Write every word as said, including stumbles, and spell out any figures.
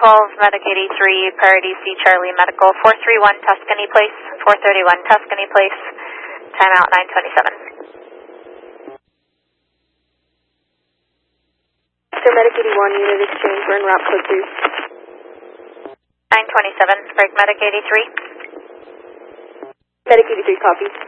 twelve, Medic eighty-three, Priority C Charlie Medical, four three one Tuscany Place, four thirty-one Tuscany Place, timeout nine twenty-seven. So Medic eighty-one, unit exchange, we're in route code two. nine twenty-seven, break Medic eighty-three. Medic eighty-three, copy.